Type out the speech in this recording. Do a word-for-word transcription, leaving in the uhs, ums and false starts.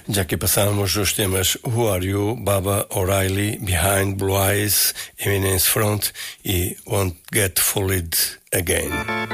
Já que passamos os temas Who Are You, Baba O'Reilly, Behind Blue Eyes, Eminence Front e Won't Get Fooled Again.